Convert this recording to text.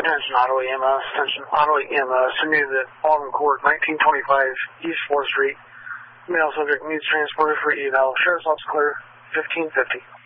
Attention Auto EMS, attention Auto EMS, near the Auburn Court, 1925 East 4th Street. Male subject needs transported for eval. Sheriff's Office clear, 1550.